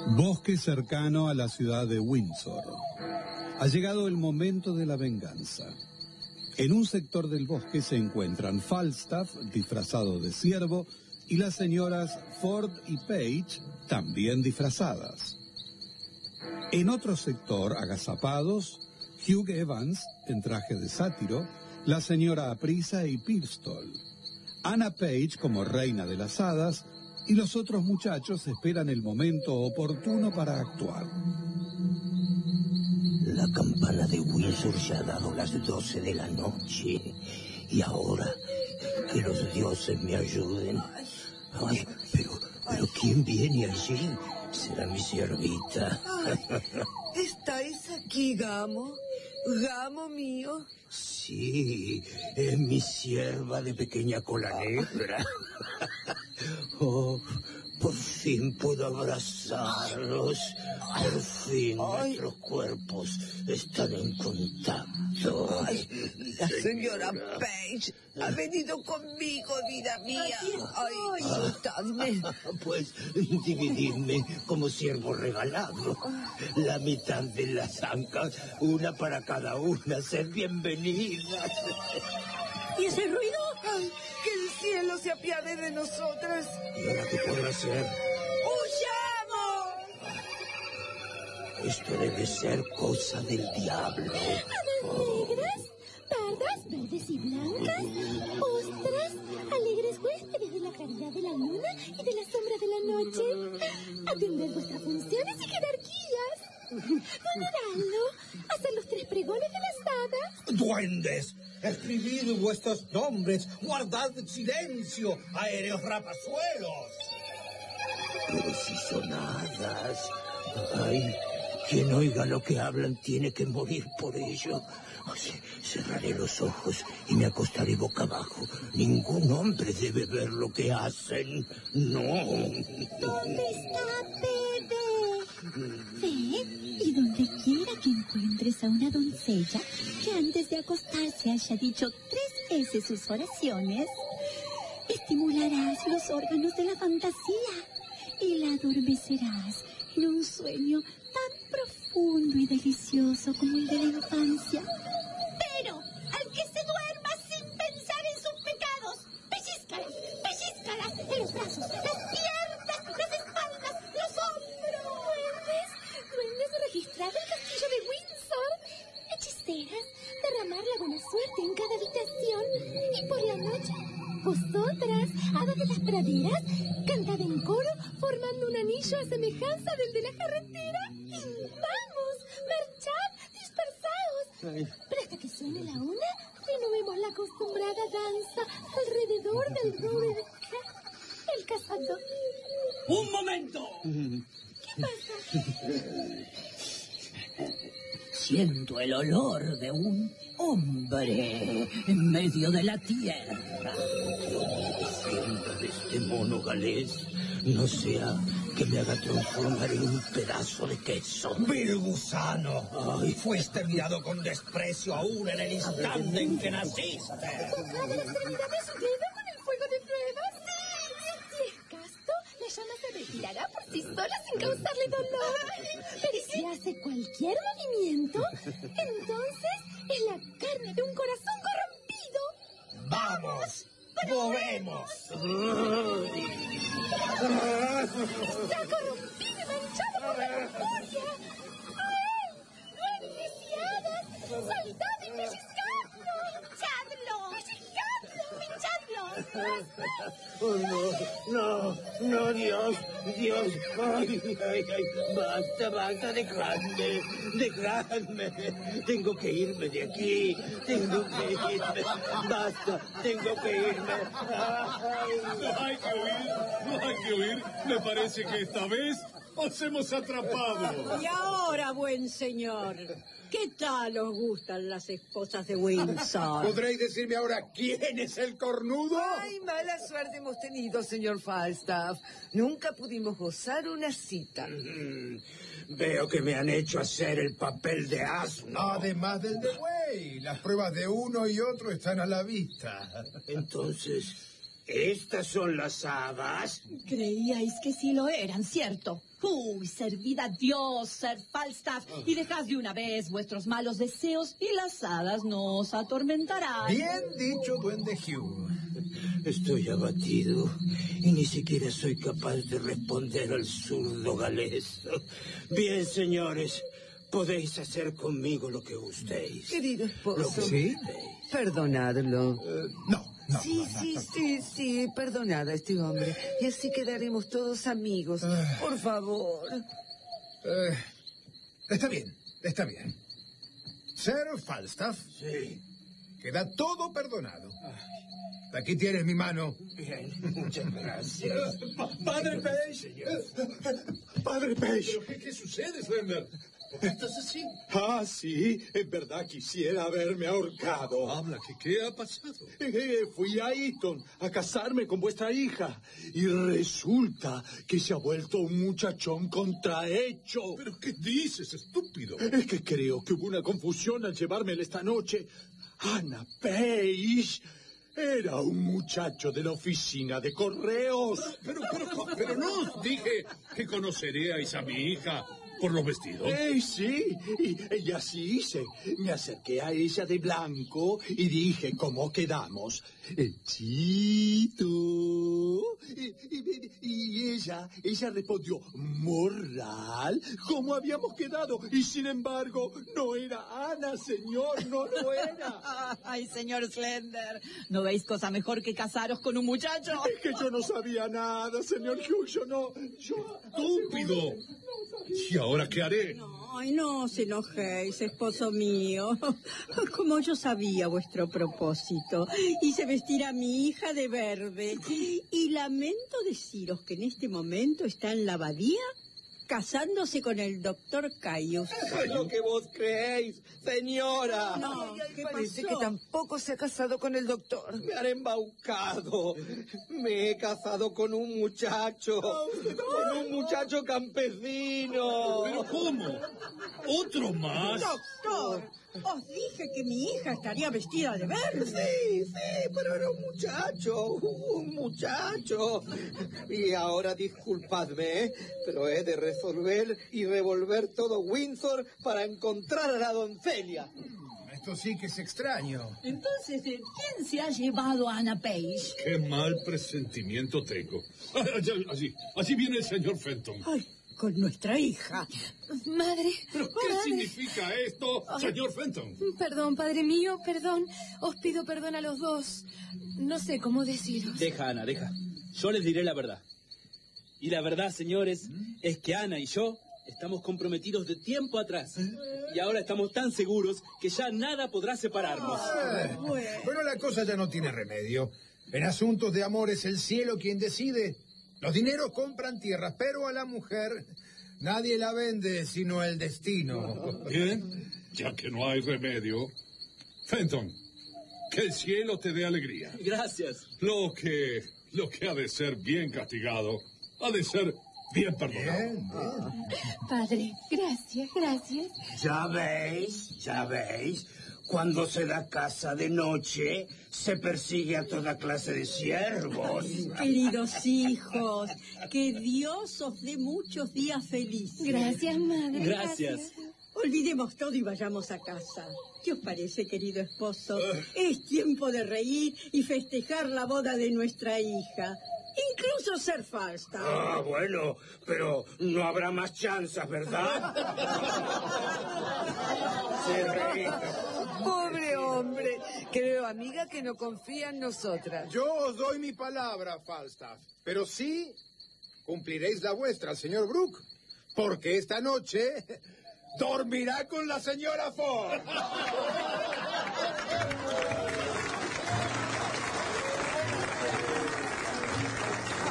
Bosque cercano a la ciudad de Windsor. Ha llegado el momento de la venganza. En un sector del bosque se encuentran Falstaff, disfrazado de ciervo, y las señoras Ford y Page, también disfrazadas. En otro sector, agazapados, Hugh Evans, en traje de sátiro, la señora Aprisa y Pirstol, Anna Page como reina de las hadas, y los otros muchachos esperan el momento oportuno para actuar. La campana de Windsor ya ha dado las 12 de la noche. Y ahora, que los dioses me ayuden. Ay, pero ¿quién viene allí? Será mi siervita. ¿Estáis aquí, Gamo? ¿Gamo mío? Sí, es mi sierva de pequeña cola negra. Oh, por fin puedo abrazarlos. Por fin nuestros cuerpos están en contacto. Ay, la señora Page ha venido conmigo, vida mía. Ay, soltadme. Pues divididme como siervo regalado. La mitad de las ancas, una para cada una. Sed bienvenidas. ¿Y ese ruido? Ay, que el cielo se apiade de nosotras. ¿Y ahora qué podrá ser? ¡Huyamos! Esto debe ser cosa del diablo. Hadas negras, pardas, verdes y blancas, ostras, alegres huéspedes de la claridad de la luna y de la sombra de la noche. Atended vuestras funciones y jerarquías. Veneradlo, haced los 3 pregones de las hadas. ¡Duendes! Escribid vuestros nombres, guardad silencio, aéreos rapazuelos. Pero si son hadas. Ay, quien oiga lo que hablan tiene que morir por ello. Cerraré los ojos y me acostaré boca abajo. Ningún hombre debe ver lo que hacen. No. ¿Dónde está Bebe? Ve, y donde quiera que encuentres a una doncella que antes de acostarse haya dicho 3 veces sus oraciones, estimularás los órganos de la fantasía y la adormecerás en un sueño tan profundo y delicioso como el de la infancia. Pero al que se duerma sin pensar en sus pecados, pellizcalas en los brazos, las piernas, las espaldas, los hombros. Duendes registrados en el castillo de Windsor. Hechiceras, derramar la buena suerte en cada habitación. Y por la noche, vosotras, hadas de las praderas, cantad en coro formando un anillo a semejanza del de la carretera. ¡Vamos! ¡Marchad! ¡Dispersaos! Pero hasta que suene la una, renovemos la acostumbrada danza alrededor del roble el cazador. ¡Un momento! ¿Qué pasa? Siento el olor de un hombre en medio de la tierra. Defienda de este mono galés. No sea que me haga transformar en un pedazo de queso. ¡Vil gusano! Ay. Fuiste mirado con desprecio aún en el instante en que naciste. ¿Tocada la extremidad de su dedo con el fuego de pruebas? Si es casto, la llama se retirará por sí sola sin causarle dolor. Pero si hace cualquier movimiento, entonces es la carne de un corazón corrompido. ¡Vamos! ¡Movemos! ¡Está corrompido y manchado por la memoria! ¡Ay! ¡Duendes y hadas! ¡Saltad y pellizcadlo! ¡Pinchadlo! Oh, no, Dios. Ay, basta, dejadme. Tengo que irme de aquí, basta, tengo que irme. No hay que huir. Me parece que esta vez os hemos atrapado. Y ahora, buen señor, ¿qué tal os gustan las esposas de Windsor? ¿Podréis decirme ahora quién es el cornudo? Ay, mala suerte hemos tenido, señor Falstaff. Nunca pudimos gozar una cita. Veo que me han hecho hacer el papel de asno. Además del de buey, las pruebas de uno y otro están a la vista. Entonces, ¿Estas son las hadas? Creíais que sí lo eran, ¿cierto? Uy, servid a Dios, Sir Falstaff, y dejad de una vez vuestros malos deseos y las hadas no os atormentarán. Bien dicho, duende Hugh. Estoy abatido y ni siquiera soy capaz de responder al zurdo galés. Bien, señores, podéis hacer conmigo lo que gustéis. Querido esposo, ¿Sí? perdonadlo. No. Sí, perdonad a este hombre. Y así quedaremos todos amigos. Por favor. Está bien. Sir Falstaff, Sí. queda todo perdonado. Aquí tienes mi mano. Bien, muchas gracias. Padre Page. Padre Page. ¿Qué sucede, Slender? ¿Por qué estás así? Ah, sí, en verdad quisiera haberme ahorcado. Habla, ¿qué ha pasado? Fui a Eton a casarme con vuestra hija y resulta que se ha vuelto un muchachón contrahecho. ¿Pero qué dices, estúpido? Es que creo que hubo una confusión al llevármela esta noche. Anna Page era un muchacho de la oficina de correos. Pero no os dije que conoceríais a mi hija por los vestidos. Sí, y así hice. Me acerqué a ella de blanco y dije, ¿cómo quedamos? Chito. Y ella respondió, moral, ¿cómo habíamos quedado? Y sin embargo, no era Ana, señor, no lo era. Ay, señor Slender, ¿no veis cosa mejor que casaros con un muchacho? Es que yo no sabía nada, señor Hugh, ¡Estúpido! ¿Y ahora qué haré? Ay, no os enojéis, esposo mío. Como yo sabía vuestro propósito, hice vestir a mi hija de verde. Y lamento deciros que en este momento está en la abadía casándose con el doctor Caius. Es lo que vos creéis, señora. No, ¿qué Parece pasó? que tampoco se ha casado con el doctor. Me han embaucado. Me he casado con un muchacho. Con un muchacho campesino. ¿Pero cómo? ¿Otro más? Doctor, os dije que mi hija estaría vestida de verde. Sí, pero era un muchacho. Y ahora disculpadme, pero he de resolver y revolver todo Windsor para encontrar a la doncella. Esto sí que es extraño. Entonces, ¿quién se ha llevado a Anna Page? Qué mal presentimiento tengo. Allí viene el señor Fenton. Ay, con nuestra hija. Madre. ¿Pero qué significa esto, señor Fenton? Perdón, padre mío, perdón. Os pido perdón a los dos. No sé cómo deciros. Deja, Ana, deja. Yo les diré la verdad. Y la verdad, señores, es que Ana y yo estamos comprometidos de tiempo atrás. Y ahora estamos tan seguros que ya nada podrá separarnos. Bueno, la cosa ya no tiene remedio. En asuntos de amor es el cielo quien decide. Los dineros compran tierras, pero a la mujer nadie la vende sino el destino. Bien, ya que no hay remedio. Fenton, que el cielo te dé alegría. Gracias. Lo que ha de ser bien castigado, ha de ser bien perdonado. Padre, gracias. Ya veis. Cuando se da caza de noche, se persigue a toda clase de siervos. Queridos hijos, que Dios os dé muchos días felices. Gracias, madre. Gracias. Olvidemos todo y vayamos a casa. ¿Qué os parece, querido esposo? Es tiempo de reír y festejar la boda de nuestra hija. Incluso ser Falstaff. Bueno, pero no habrá más chanzas, ¿verdad? Pobre hombre. Creo, amiga, que no confía en nosotras. Yo os doy mi palabra, Falstaff, pero sí cumpliréis la vuestra, señor Brooke, porque esta noche dormirá con la señora Ford.